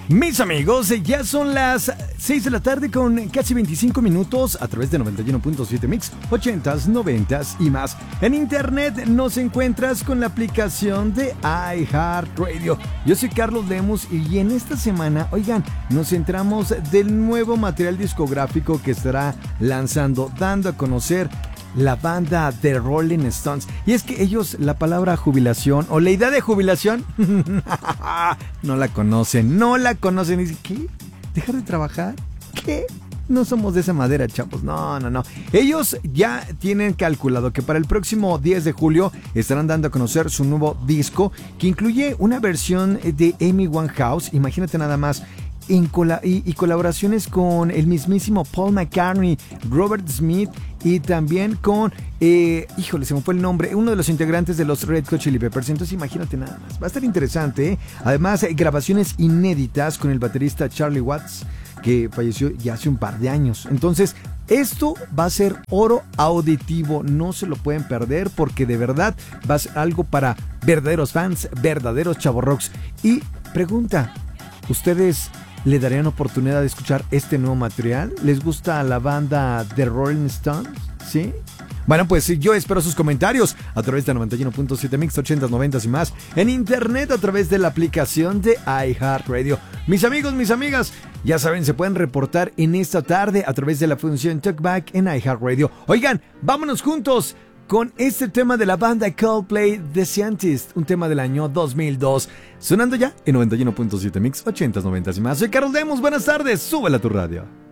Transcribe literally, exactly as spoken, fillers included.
Mis amigos, ya son las seis de la tarde con casi veinticinco minutos a través de noventa y uno punto siete Mix, ochentas, noventas y más. En internet nos encuentras con la aplicación de iHeartRadio. Yo soy Carlos Lemus y en esta semana, oigan, nos centramos del nuevo material discográfico que estará lanzando, dando a conocer la banda de Rolling Stones. Y es que ellos la palabra jubilación o la idea de jubilación no la conocen, no la conocen. Y dicen, ¿qué? ¿Dejar de trabajar? ¿Qué? No somos de esa madera, chavos. No, no, no. Ellos ya tienen calculado que para el próximo diez de julio estarán dando a conocer su nuevo disco que incluye una versión de Amy Winehouse. Imagínate nada más. En cola- y, y colaboraciones con el mismísimo Paul McCartney, Robert Smith y también con, eh, híjole, se me fue el nombre, uno de los integrantes de los Red Hot Chili Peppers. Entonces imagínate nada más, va a estar interesante, ¿eh? Además, eh, grabaciones inéditas con el baterista Charlie Watts, que falleció ya hace un par de años. Entonces, esto va a ser oro auditivo, no se lo pueden perder porque de verdad va a ser algo para verdaderos fans, verdaderos chavorrocks. Y pregunta, ¿ustedes le darían oportunidad de escuchar este nuevo material? ¿Les gusta la banda de Rolling Stones? ¿Sí? Bueno, pues yo espero sus comentarios a través de noventa y uno punto siete Mix, ochentas, noventas y más. En internet a través de la aplicación de iHeartRadio. Mis amigos, mis amigas, ya saben, se pueden reportar en esta tarde a través de la función Talkback en iHeartRadio. Oigan, vámonos juntos con este tema de la banda Coldplay, The Scientist, un tema del año dos mil dos, sonando ya en noventa y uno punto siete Mix, ochentas, noventas y más. Soy Carlos Lemus, buenas tardes, súbela a tu radio.